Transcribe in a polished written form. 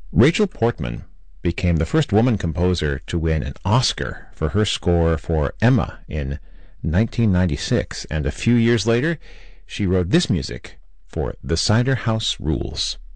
Rachel Portman became the first woman composer to win an Oscar for her score for Emma in 1996, and a few years later she wrote this music for The Cider House Rules.